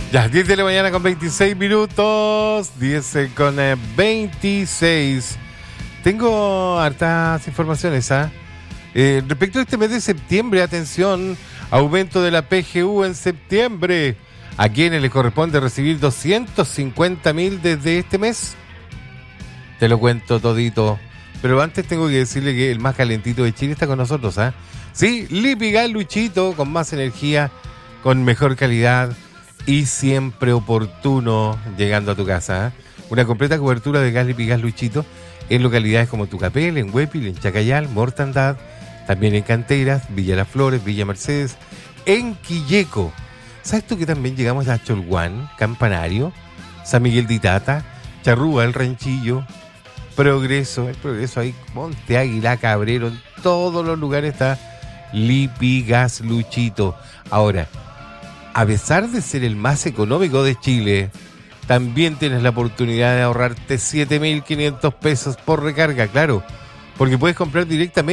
Ya, 10 de la mañana con 26 minutos, 10 con 26. Tengo hartas informaciones, ¿ah? Respecto a este mes de septiembre, atención, aumento de la PGU en septiembre. ¿A quienes les corresponde recibir 250.000 desde este mes? Te lo cuento todito. Pero antes tengo que decirle que el más calentito de Chile está con nosotros, ¿ah? Sí, Lipigas Luchito, con más energía, con mejor calidad y siempre oportuno llegando a tu casa, ¿ah? Una completa cobertura de gas Lipigas Luchito en localidades como Tucapel, en Huépil, en Chacayal, Mortandad, también en Canteras, Villa Las Flores, Villa Mercedes, en Quilleco. ¿Sabes tú que también llegamos a Cholguán, Campanario, San Miguel de Itata, Charrúa, El Ranchillo, Progreso, el Progreso ahí, Monte Águila, Cabrero, en todos los lugares está Lipigas Luchito. Ahora, a pesar de ser el más económico de Chile, también tienes la oportunidad de ahorrarte 7.500 pesos por recarga, claro, porque puedes comprar directamente